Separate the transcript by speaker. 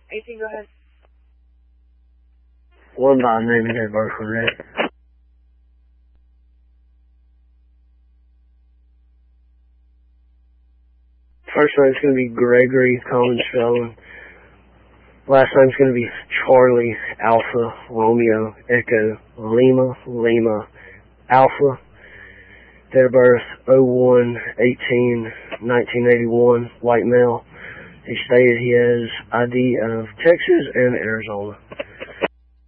Speaker 1: 18, go ahead.
Speaker 2: One by name and date of birth, ready? First name's going to be Gregory, common spelling. Last name's going to be Charlie, Alpha, Romeo, Echo, Lima, Lima, Alpha. Date of birth 01/18/1981, white male. He stated he has ID of Texas and Arizona.